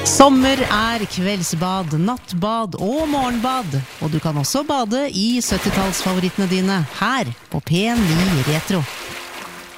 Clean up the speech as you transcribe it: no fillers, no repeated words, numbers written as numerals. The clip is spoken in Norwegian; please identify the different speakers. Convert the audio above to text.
Speaker 1: Sommer kveldsbad, nattbad og morgenbad, og du kan også bade i 70-tallsfavorittene dine her på P9 Retro.